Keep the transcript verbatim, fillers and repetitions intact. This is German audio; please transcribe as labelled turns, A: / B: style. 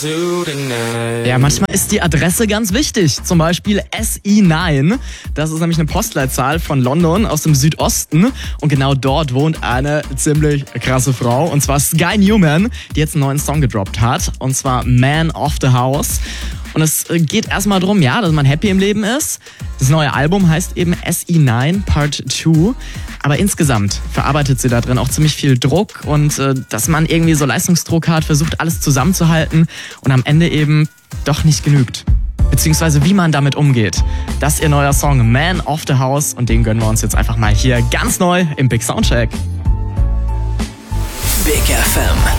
A: Ja, manchmal ist die Adresse ganz wichtig. Zum Beispiel S E neun. Das ist nämlich eine Postleitzahl von London aus dem Südosten. Und genau dort wohnt eine ziemlich krasse Frau. Und zwar Sky Newman, die jetzt einen neuen Song gedroppt hat. Und zwar Man of the House. Und es geht erstmal darum, ja, dass man happy im Leben ist. Das neue Album heißt eben S E neun Part zwei. Aber insgesamt verarbeitet sie da drin auch ziemlich viel Druck und äh, dass man irgendwie so Leistungsdruck hat, versucht alles zusammenzuhalten und am Ende eben doch nicht genügt. Beziehungsweise wie man damit umgeht. Das ist ihr neuer Song Man of the House und den gönnen wir uns jetzt einfach mal hier ganz neu im Big Soundcheck.
B: Big F M.